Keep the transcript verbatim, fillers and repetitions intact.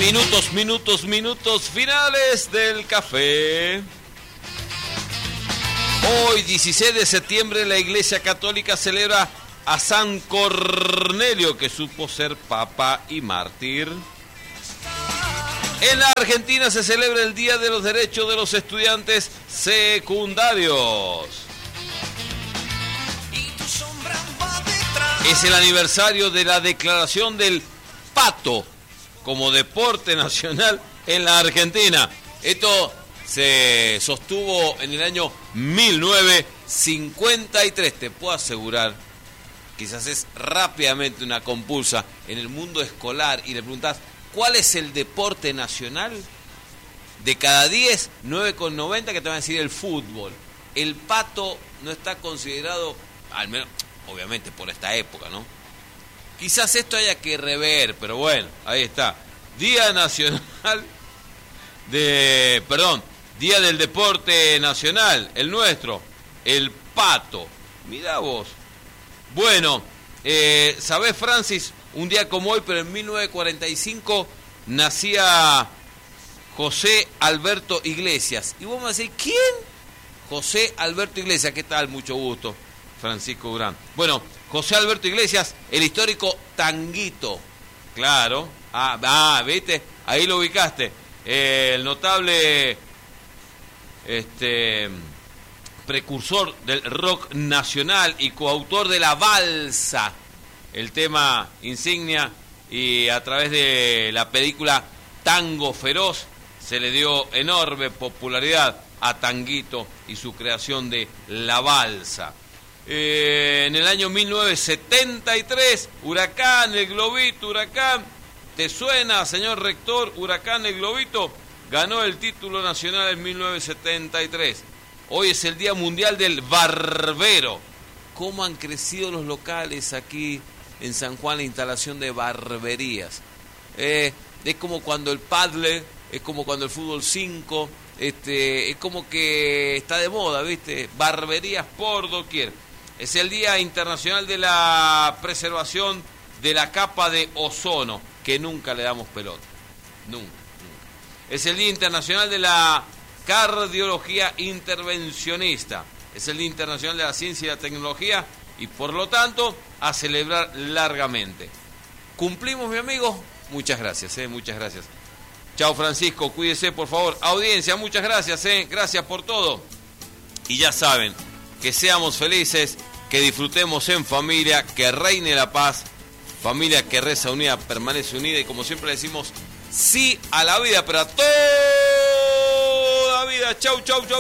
Minutos, minutos, minutos finales del café. Hoy, dieciséis de septiembre, la Iglesia Católica celebra a San Cornelio, que supo ser papa y mártir. En la Argentina se celebra el Día de los Derechos de los Estudiantes Secundarios. Es el aniversario de la declaración del pato como deporte nacional en la Argentina. Esto se sostuvo en el año mil novecientos cincuenta y tres. Te puedo asegurar, quizás es rápidamente una compulsa en el mundo escolar y le preguntás, ¿cuál es el deporte nacional? De cada diez, nueve coma noventa que te van a decir el fútbol. El pato no está considerado, al menos, obviamente por esta época, ¿no? Quizás esto haya que rever, pero bueno, ahí está. Día Nacional de... Perdón, Día del Deporte Nacional, el nuestro, el pato. Mirá vos. Bueno, eh, ¿sabés, Francis? Un día como hoy, pero en mil novecientos cuarenta y cinco, nacía José Alberto Iglesias. Y vos me decís, ¿quién? José Alberto Iglesias. ¿Qué tal? Mucho gusto, Francisco Durán. Bueno, José Alberto Iglesias, el histórico Tanguito. Claro. Ah, ah ¿viste? Ahí lo ubicaste. Eh, el notable este, precursor del rock nacional y coautor de La Balsa, el tema insignia, y a través de la película Tango Feroz se le dio enorme popularidad a Tanguito y su creación de La Balsa. Eh, en el año mil novecientos setenta y tres, Huracán, el Globito, Huracán, ¿te suena, señor rector? Huracán, el Globito ganó el título nacional en mil novecientos setenta y tres. Hoy es el Día Mundial del Barbero. ¿Cómo han crecido los locales aquí en San Juan, la instalación de barberías? Eh, es como cuando el pádel, es como cuando el fútbol cinco, este, es como que está de moda, ¿viste? Barberías por doquier. Es el Día Internacional de la Preservación de la Capa de Ozono, que nunca le damos pelota. Nunca, nunca. Es el Día Internacional de la Cardiología Intervencionista. Es el Día Internacional de la Ciencia y la Tecnología y, por lo tanto, a celebrar largamente. ¿Cumplimos, mi amigo? Muchas gracias, eh, muchas gracias. Chao, Francisco, cuídese, por favor. Audiencia, muchas gracias, eh, gracias por todo. Y ya saben, que seamos felices, que disfrutemos en familia, que reine la paz. Familia que reza unida, permanece unida, y como siempre decimos, sí a la vida, pero a toda vida. Chau, chau, chau.